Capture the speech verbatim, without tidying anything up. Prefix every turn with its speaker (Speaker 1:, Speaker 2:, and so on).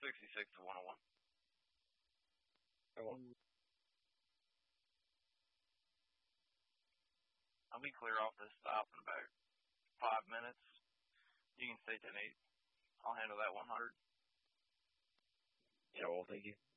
Speaker 1: sixty-six to one oh one.
Speaker 2: Oh.
Speaker 1: I'll be clear off this stop in about five minutes. You can stay ten eight. I'll handle that one hundred.
Speaker 2: Yeah, well, thank you.